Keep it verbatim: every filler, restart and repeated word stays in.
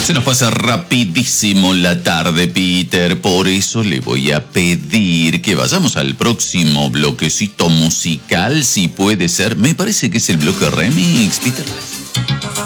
Se nos pasa rapidísimo la tarde, Peter. Por eso le voy a pedir que vayamos al próximo bloquecito musical, si puede ser. Me parece que es el bloque remix, Peter.